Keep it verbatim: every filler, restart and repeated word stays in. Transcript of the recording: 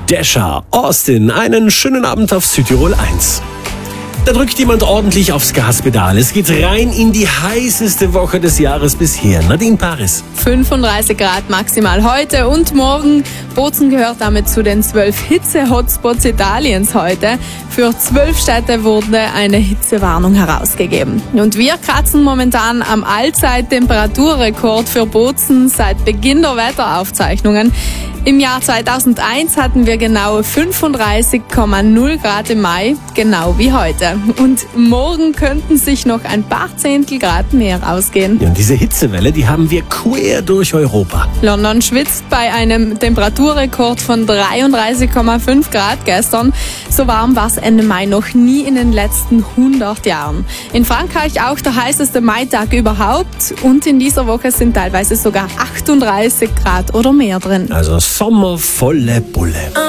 Desha, Austin, einen schönen Abend auf Südtirol eins. Da drückt jemand ordentlich aufs Gaspedal. Es geht rein in die heißeste Woche des Jahres bisher. Nadine Paris. fünfunddreißig Grad maximal heute und morgen. Bozen gehört damit zu den zwölf Hitze-Hotspots Italiens heute. Für zwölf Städte wurde eine Hitzewarnung herausgegeben. Und wir kratzen momentan am Allzeit-Temperaturrekord für Bozen seit Beginn der Wetteraufzeichnungen. Im Jahr zweitausendeins hatten wir genau fünfunddreißig Komma null Grad im Mai, genau wie heute. Und morgen könnten sich noch ein paar Zehntel Grad mehr ausgehen. Ja, und diese Hitzewelle, die haben wir quer durch Europa. London schwitzt bei einem Temperaturrekord von dreiunddreißig Komma fünf Grad gestern. So warm war es Ende Mai noch nie in den letzten hundert Jahren. In Frankreich auch der heißeste Maitag überhaupt. Und in dieser Woche sind teilweise sogar achtunddreißig Grad oder mehr drin. Also Sommer volle Bulle.